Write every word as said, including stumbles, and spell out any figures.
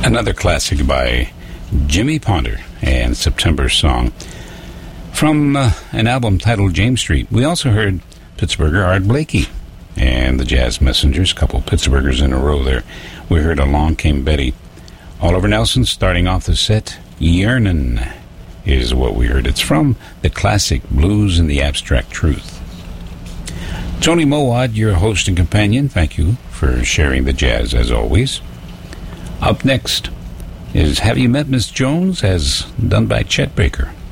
Another classic by Jimmy Ponder and September Song from uh, an album titled James Street. We also heard Pittsburgher Art Blakey and the Jazz Messengers, a couple Pittsburghers in a row there. We heard Along Came Betty. Oliver Nelson starting off the set, Yearnin' is what we heard. It's from the classic Blues and the Abstract Truth. Tony Mowat, your host and companion, thank you for sharing the jazz as always. Up next is Have You Met Miss Jones, as done by Chet Baker.